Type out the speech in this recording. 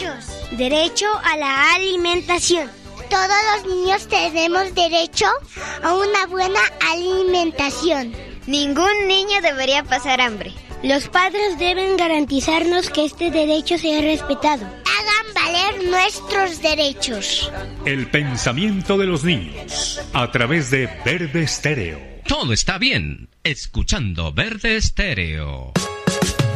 derechos. Derecho a la alimentación. Todos los niños tenemos derecho a una buena alimentación. Ningún niño debería pasar hambre. Los padres deben garantizarnos que este derecho sea respetado. Hagan valer nuestros derechos. El pensamiento de los niños a través de Verde Estéreo. Todo está bien escuchando Verde Estéreo.